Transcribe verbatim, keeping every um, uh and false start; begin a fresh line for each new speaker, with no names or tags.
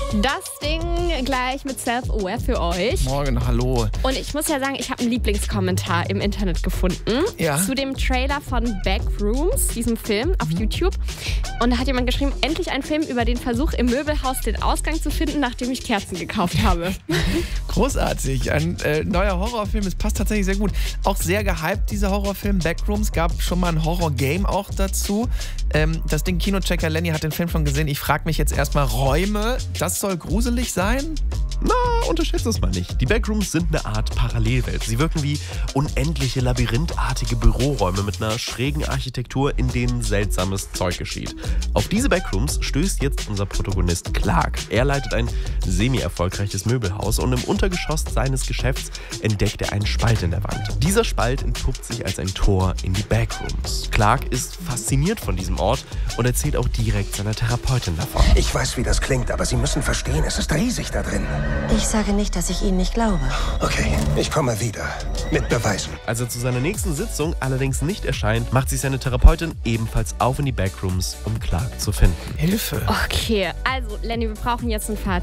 Das Ding gleich mit Self-Aware für euch.
Morgen, hallo.
Und ich muss ja sagen, ich habe einen Lieblingskommentar im Internet gefunden.
Ja?
Zu dem Trailer von Backrooms, diesem Film auf
Mhm.
YouTube. Und da hat jemand geschrieben, endlich ein Film über den Versuch, im Möbelhaus den Ausgang zu finden, nachdem ich Kerzen gekauft habe.
Großartig. Ein äh, neuer Horrorfilm. Es passt tatsächlich sehr gut. Auch sehr gehypt, dieser Horrorfilm. Backrooms. Gab schon mal ein Horror-Game auch dazu. Ähm, das Ding Kinochecker Lenny hat den Film schon gesehen. Ich frage mich jetzt erstmal, Räume, das soll gruselig sein?
Na, unterschätzt es mal nicht. Die Backrooms sind eine Art Parallelwelt. Sie wirken wie unendliche, labyrinthartige Büroräume mit einer schrägen Architektur, in denen seltsames Zeug geschieht. Auf diese Backrooms stößt jetzt unser Protagonist Clark. Er leitet ein semi-erfolgreiches Möbelhaus und im Untergeschoss seines Geschäfts entdeckt er einen Spalt in der Wand. Dieser Spalt entpuppt sich als ein Tor in die Backrooms. Clark ist fasziniert von diesem Ort und erzählt auch direkt seiner Therapeutin davon.
Ich weiß, wie das klingt, aber Sie müssen verstehen, es ist riesig da drin.
Ich sage nicht, dass ich Ihnen nicht glaube.
Okay, ich komme wieder. Mit Beweisen.
Als er zu seiner nächsten Sitzung allerdings nicht erscheint, macht sich seine Therapeutin ebenfalls auf in die Backrooms, um Clark zu finden.
Hilfe.
Okay, also Lenny, wir brauchen jetzt ein Fazit.